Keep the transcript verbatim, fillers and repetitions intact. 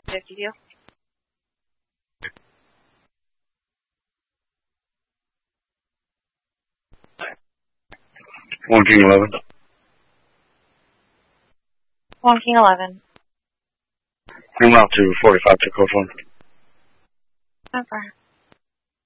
fifty-two. One King eleven. One King eleven. I'm out to forty-five to code phone. Over.